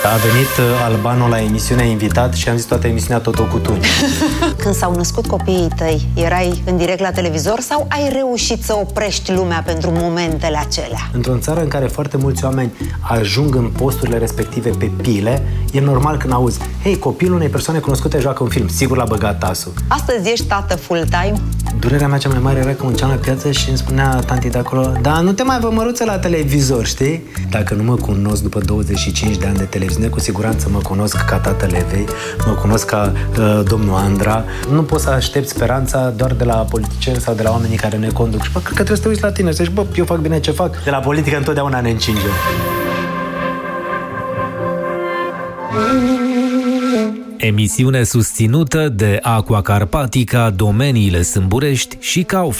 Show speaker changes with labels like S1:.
S1: A venit Albano la emisiunea invitat și am zis toată emisiunea Totocutuni.
S2: Când s-au născut copiii tăi, erai în direct la televizor sau ai reușit să oprești lumea pentru momentele acelea?
S1: Într-o țară în care foarte mulți oameni ajung în posturile respective pe pile, e normal când auzi: hei, copilul unei persoane cunoscute joacă un film, sigur l-a băgat tasul.
S2: Astăzi ești tată full-time?
S1: Durerea mea cea mai mare era că mergeam la piață și îmi spunea tanti de acolo: da, nu te mai vă măruță la televizor, știi? Dacă nu mă cunosc după 25 de ani de televiziune, cu siguranță mă cunosc ca tatăl Evei, mă cunosc ca domnul Andra. Nu poți să aștepți speranța doar de la politicieni sau de la oamenii care ne conduc. Și bă, cred că trebuie să te uiți la tine, să zici: bă, eu fac bine ce fac. De la politică întotdeauna ne încingem.
S3: Emisiune susținută de Aqua Carpatica, Domeniile Sâmburești și Kaufland.